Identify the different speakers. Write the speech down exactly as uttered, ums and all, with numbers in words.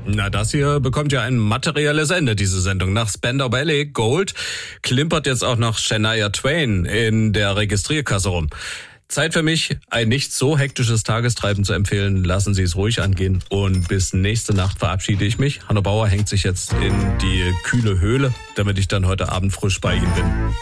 Speaker 1: Na, das hier bekommt ja ein materielles Ende, diese Sendung. Nach Spandau Ballet Gold klimpert jetzt auch noch Shania Twain in der Registrierkasse rum. Zeit für mich, ein nicht so hektisches Tagestreiben zu empfehlen. Lassen Sie es ruhig angehen. Und bis nächste Nacht verabschiede ich mich. Hanno Bauer hängt sich jetzt in die kühle Höhle, damit ich dann heute Abend frisch bei Ihnen bin.